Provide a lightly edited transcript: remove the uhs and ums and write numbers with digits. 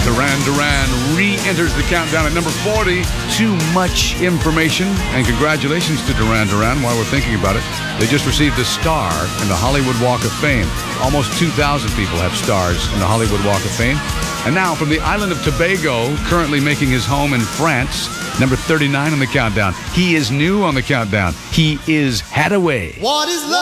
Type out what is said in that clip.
Duran Duran re-enters the countdown at number 40. Too much information. And congratulations to Duran Duran while we're thinking about it. They just received a star in the Hollywood Walk of Fame. Almost 2,000 people have stars in the Hollywood Walk of Fame. And now from the island of Tobago, currently making his home in France, number 39 on the countdown. He is new on the countdown. He is Hadaway. What is love?